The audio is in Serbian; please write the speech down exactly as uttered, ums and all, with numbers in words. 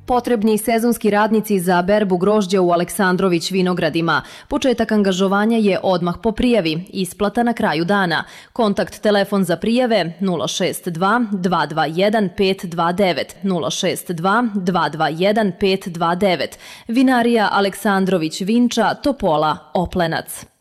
Potrebni sezonski radnici za berbu grožđa u Aleksandrović vinogradima. Početak angažovanja je odmah po prijavi, isplata na kraju dana. Kontakt telefon za prijave nula šest dva dva dva jedan pet dva devet, nula šest dva dva dva jedan pet dva devet. Vinarija Aleksandrović Vinča, Topola, Oplenac.